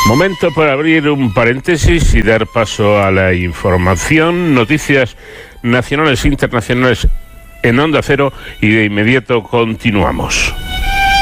Momento para abrir un paréntesis y dar paso a la información. Noticias nacionales e internacionales en Onda Cero y de inmediato continuamos.